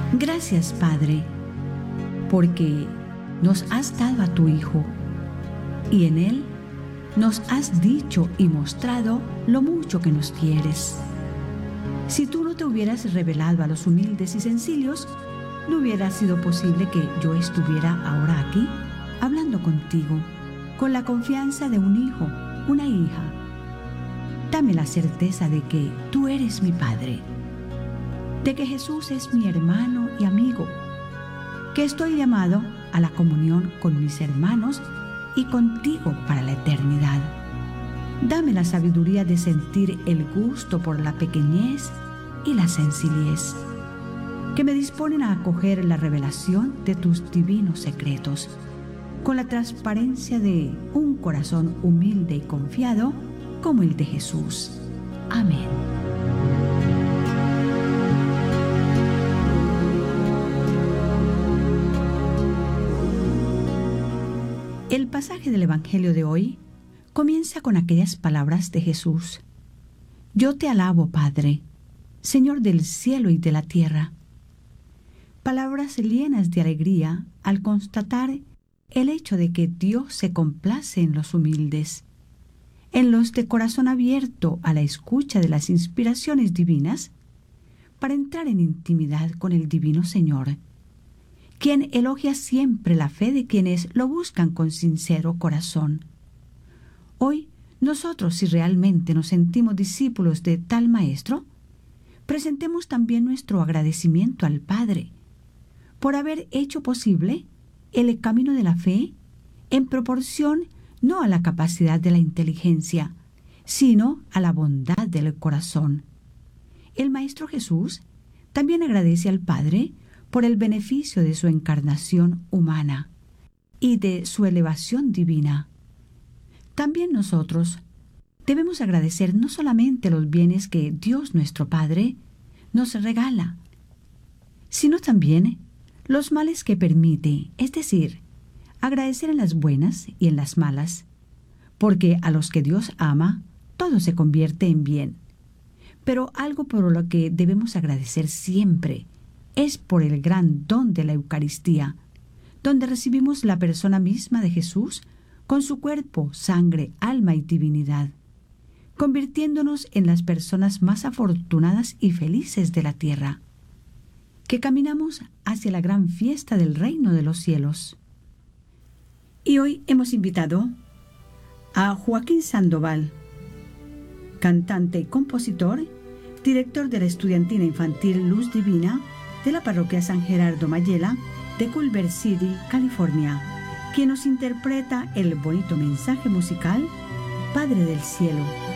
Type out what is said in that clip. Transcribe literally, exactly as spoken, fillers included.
Gracias, Padre, porque nos has dado a tu Hijo y en Él nos has dicho y mostrado lo mucho que nos quieres. Si tú no te hubieras revelado a los humildes y sencillos, no hubiera sido posible que yo estuviera ahora aquí hablando contigo, con la confianza de un hijo, una hija. Dame la certeza de que tú eres mi Padre, de que Jesús es mi hermano y amigo, que estoy llamado a la comunión con mis hermanos y contigo para la eternidad. Dame la sabiduría de sentir el gusto por la pequeñez y la sencillez, que me disponen a acoger la revelación de tus divinos secretos, con la transparencia de un corazón humilde y confiado como el de Jesús. Amén. El pasaje del Evangelio de hoy comienza con aquellas palabras de Jesús: Yo te alabo, Padre, Señor del cielo y de la tierra. Palabras llenas de alegría al constatar el hecho de que Dios se complace en los humildes, en los de corazón abierto a la escucha de las inspiraciones divinas, para entrar en intimidad con el Divino Señor, quien elogia siempre la fe de quienes lo buscan con sincero corazón. Hoy, nosotros, si realmente nos sentimos discípulos de tal Maestro, presentemos también nuestro agradecimiento al Padre por haber hecho posible el camino de la fe en proporción no a la capacidad de la inteligencia, sino a la bondad del corazón. El Maestro Jesús también agradece al Padre por el beneficio de su encarnación humana y de su elevación divina. También nosotros debemos agradecer no solamente los bienes que Dios nuestro Padre nos regala, sino también los males que permite, es decir, agradecer en las buenas y en las malas, porque a los que Dios ama, todo se convierte en bien. Pero algo por lo que debemos agradecer siempre es por el gran don de la Eucaristía, donde recibimos la persona misma de Jesús con su cuerpo, sangre, alma y divinidad, convirtiéndonos en las personas más afortunadas y felices de la tierra, que caminamos hacia la gran fiesta del reino de los cielos. Y hoy hemos invitado a Joaquín Sandoval, cantante y compositor, director de la estudiantina infantil Luz Divina de la parroquia San Gerardo Mayela de Culver City, California, quien nos interpreta el bonito mensaje musical Padre del Cielo.